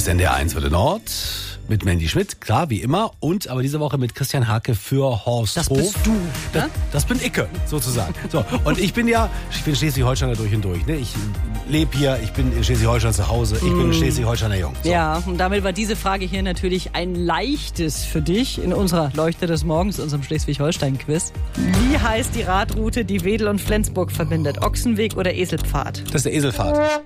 ist NDR1 Welle Nord mit Mandy Schmidt, klar, wie immer. Aber diese Woche mit Christian Hake für Horst Das Hof. bist du. Ne? Das bin ich, sozusagen. So, und ich bin Schleswig-Holsteiner durch und durch. Ne? Ich lebe hier, ich bin in Schleswig-Holstein zu Hause. Ich bin ein Schleswig-Holsteiner Jung. So. Ja, und damit war diese Frage hier natürlich ein leichtes für dich in unserer Leuchte des Morgens, unserem Schleswig-Holstein-Quiz. Wie heißt die Radroute, die Wedel und Flensburg verbindet? Ochsenweg oder Eselpfad? Das ist der Eselpfad.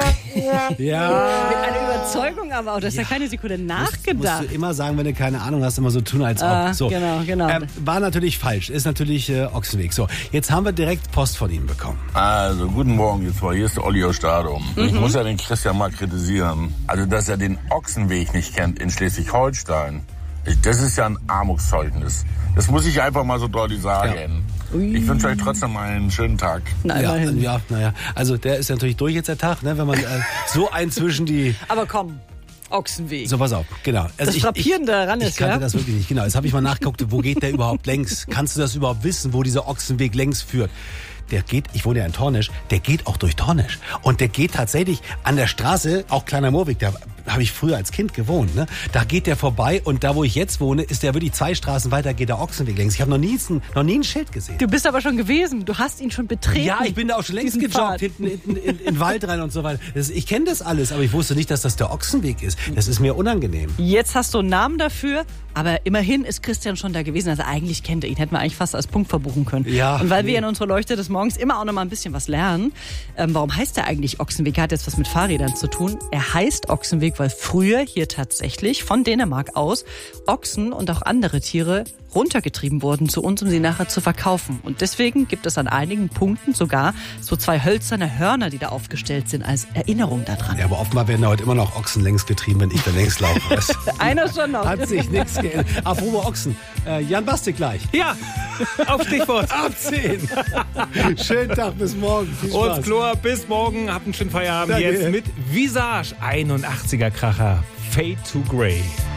Ja. Mit einer Überzeugung aber auch, du hast ja keine Sekunde nachgedacht. Musst du immer sagen, wenn du keine Ahnung hast, immer so tun, als ob. So. Genau. War natürlich falsch, ist natürlich Ochsenweg. So, jetzt haben wir direkt Post von Ihnen bekommen. Also, guten Morgen, ihr zwei. Hier ist der Olli aus Stadum. Ich muss ja den Christian mal kritisieren. Also, dass er den Ochsenweg nicht kennt in Schleswig-Holstein, das ist ja ein Armutszeugnis. Das muss ich einfach mal so deutlich sagen. Ja. Ich wünsche euch trotzdem einen schönen Tag. Naja. Also der ist natürlich durch jetzt der Tag, ne? Wenn man so ein zwischen die... Aber komm, Ochsenweg. So, pass auf, genau. Also das Frappierende daran ist, ich kannte das wirklich nicht, genau. Jetzt habe ich mal nachgeguckt, wo geht der überhaupt längs? Kannst du das überhaupt wissen, wo dieser Ochsenweg längs führt? Der geht, ich wohne ja in Tornisch, der geht auch durch Tornisch. Und der geht tatsächlich an der Straße, auch Kleiner Moorweg, da habe ich früher als Kind gewohnt, ne? Da geht der vorbei und da, wo ich jetzt wohne, ist der wirklich 2 Straßen weiter, geht der Ochsenweg längs. Ich habe noch nie ein Schild gesehen. Du bist aber schon gewesen, du hast ihn schon betreten. Ja, ich bin da auch schon längst gejoggt, hinten in den Wald rein und so weiter. Ich kenne das alles, aber ich wusste nicht, dass das der Ochsenweg ist. Das ist mir unangenehm. Jetzt hast du einen Namen dafür, aber immerhin ist Christian schon da gewesen. Also eigentlich kennt er ihn, hätten wir eigentlich fast als Punkt verbuchen können. Ja. Und weil wir in unserer Leuchte des Morgens immer auch noch mal ein bisschen was lernen, warum heißt er eigentlich Ochsenweg? Hat jetzt was mit Fahrrädern zu tun. Er heißt Ochsenweg, weil früher hier tatsächlich von Dänemark aus Ochsen und auch andere Tiere runtergetrieben wurden zu uns, um sie nachher zu verkaufen. Und deswegen gibt es an einigen Punkten sogar so 2 hölzerne Hörner, die da aufgestellt sind, als Erinnerung daran. Ja, aber offenbar werden da heute immer noch Ochsen längs getrieben, wenn ich da längs laufe. Einer schon noch. Hat sich nichts geändert. Apropos Ochsen. Jan Bastik gleich. Ja, auf Stichwort. Ab 10. Schönen Tag, bis morgen. Viel Spaß. Und Chlor, bis morgen. Habt einen schönen Feierabend. Danke. Jetzt mit Visage 81er Kracher. Fade to Grey.